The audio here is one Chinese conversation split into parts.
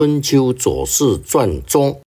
春秋左氏传中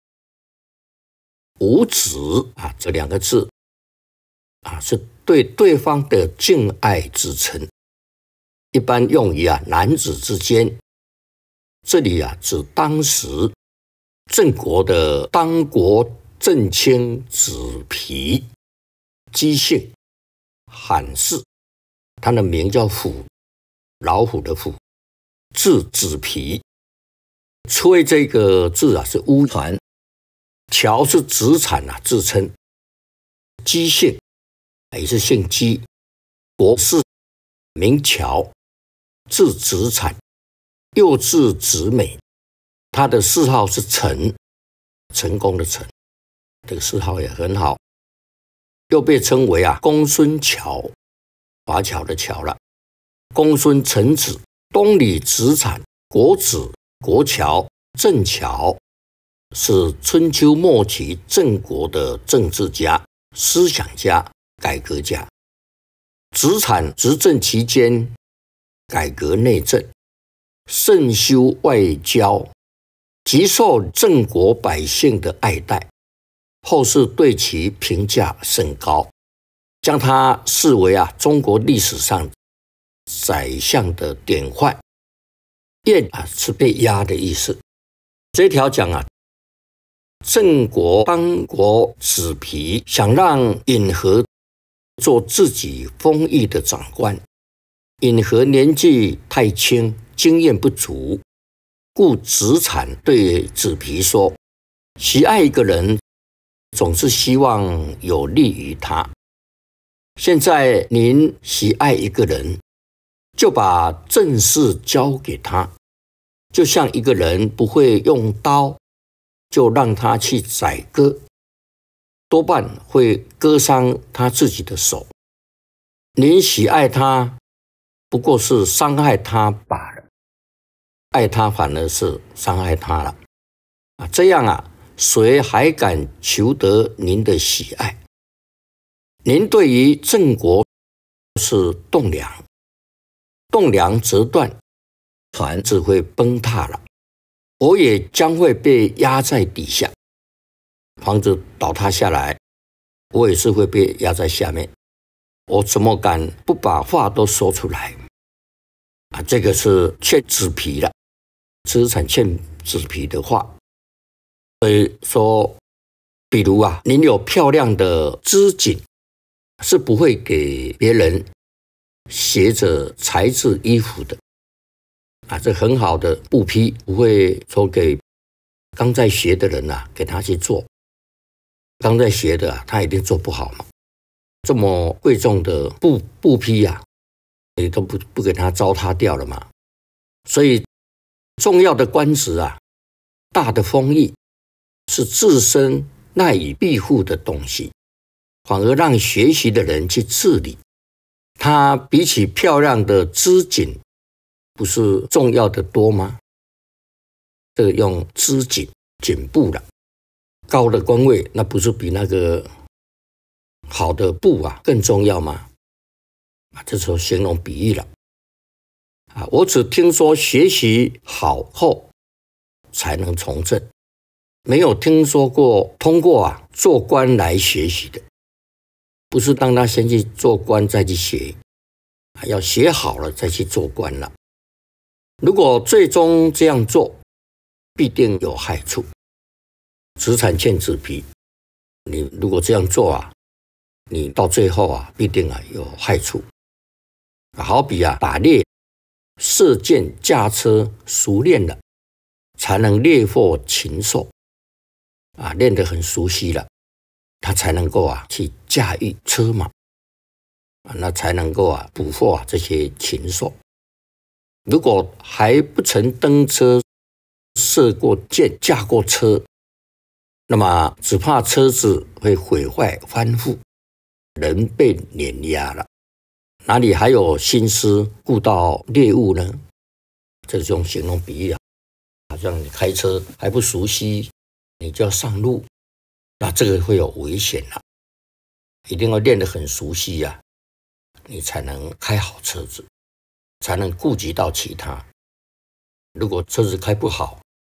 五子啊这两个字啊，是对对方的敬爱之称，一般用于男子之间。这里指当时郑国的当国正卿子皮，姬姓，罕氏，他的名叫虎，老虎的虎，字子皮。崔这个字是乌传，乔是子产自称。姬姓也是姓姬，国氏名乔，字子产，又字子美。他的谥号是成，成功的成，这个谥号也很好，又被称为公孙乔，华侨的侨了。公孙成子，东里子产，国子，国侨，郑侨，是春秋末期郑国的政治家、思想家、改革家。子产执政期间，改革内政，慎修外交，极受郑国百姓的爱戴，后世对其评价甚高，将他视为中国历史上宰相的典范。晏是被压的意思。这条讲郑国邦国子皮想让尹和做自己封邑的长官，尹和年纪太轻，经验不足，故子产对子皮说，喜爱一个人总是希望有利于他，现在您喜爱一个人，就把正事交给他，就像一个人不会用刀，就让他去宰割，多半会割伤他自己的手。您喜爱他，不过是伤害他罢了，爱他反而是伤害他了。这样谁还敢求得您的喜爱？您对于郑国是栋梁，栋梁折断，船只会崩塌了，我也将会被压在底下，房子倒塌下来，我也是会被压在下面，我怎么敢不把话都说出来？这个是欠子皮了，子产欠子皮的话。所以说，比如您有漂亮的织锦，是不会给别人携着材质衣服的。这很好的布匹不会说给刚在学的人给他去做，刚在学的他一定做不好嘛。这么贵重的布匹你都不给他糟蹋掉了嘛。所以重要的官职大的封邑是自身赖以庇护的东西，反而让学习的人去治理。它比起漂亮的织锦，不是重要的多吗？这个用织锦布了，高的官位那不是比那个好的布更重要吗？这时候形容比喻了。我只听说学习好后才能从政，没有听说过通过做官来学习的。不是让他先去做官再去学，要学好了再去做官了。如果最终这样做，必定有害处。子产欠子皮，你如果这样做你到最后必定有害处。好比打猎、射箭、驾车熟练了，才能猎获禽兽练得很熟悉了，他才能够去驾驭车马那才能够捕获这些禽兽。如果还不曾登车、射过箭、驾过车，那么只怕车子会毁坏翻覆，人被碾压了，哪里还有心思顾到猎物呢？这种形容比喻好像你开车还不熟悉，你就要上路，那这个会有危险了。一定要练得很熟悉你才能开好车子，才能顾及到其他。如果车子开不好，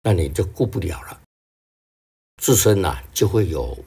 那你就顾不了了，自身就会有